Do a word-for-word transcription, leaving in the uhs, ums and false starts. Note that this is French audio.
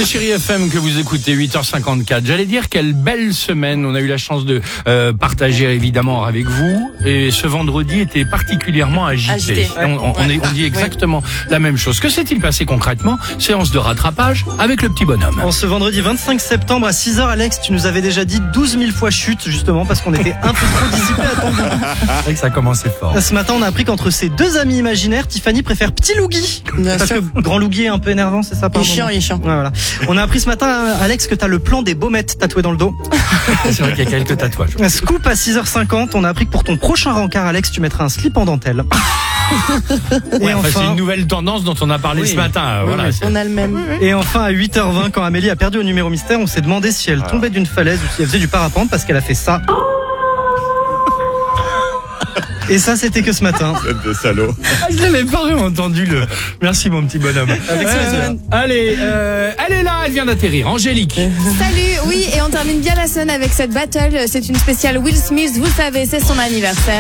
C'est Chérie F M que vous écoutez, huit heures cinquante-quatre. J'allais dire quelle belle semaine on a eu la chance de euh, partager évidemment avec vous. Et ce vendredi était particulièrement agité. Agité, ouais. On, on, on, est, on dit exactement ouais. la même chose. Que s'est-il passé concrètement? Séance de rattrapage avec le petit bonhomme. En ce vendredi vingt-cinq septembre à six heures, Alex, tu nous avais déjà dit douze mille fois chute, justement, parce qu'on était un peu trop dissipés à ton goût. C'est vrai que ça a commencé fort. Ce matin, on a appris qu'entre ses deux amis imaginaires, Tiffany préfère Petit Lougui. Bien parce sûr. que Grand Lougui est un peu énervant, c'est ça? Il est chiant, il est chiant. Ouais, voilà. On a appris ce matin, Alex, que t'as le plan des baumettes tatoué dans le dos. C'est vrai qu'il y a quelques tatouages. Scoop à six heures cinquante, on a appris que pour ton prochain rencard, Alex, tu mettras un slip en dentelle. Et ouais, enfin, c'est une nouvelle tendance dont on a parlé oui. ce matin. Oui, voilà, oui. On a le même. Et enfin, à huit heures vingt, quand Amélie a perdu au numéro mystère, on s'est demandé si elle tombait d'une falaise ou si elle faisait du parapente parce qu'elle a fait ça. Et ça, c'était que ce matin. Des salauds. Ah, je l'avais pas vraiment entendu le. Merci mon petit bonhomme. Avec Euh, allez, euh, elle est là, elle vient d'atterrir. Angélique. Salut, oui, et on termine bien la semaine avec cette battle. C'est une spéciale Will Smith, vous savez, c'est son anniversaire.